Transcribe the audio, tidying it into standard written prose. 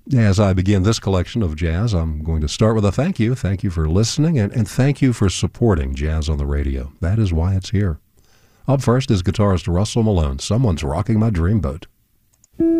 As I begin this collection of jazz, I'm going to start with a thank you. Thank you for listening, and thank you for supporting Jazz on the Radio. That is why it's here. Up first is guitarist Russell Malone, Someone's Rocking My Dreamboat.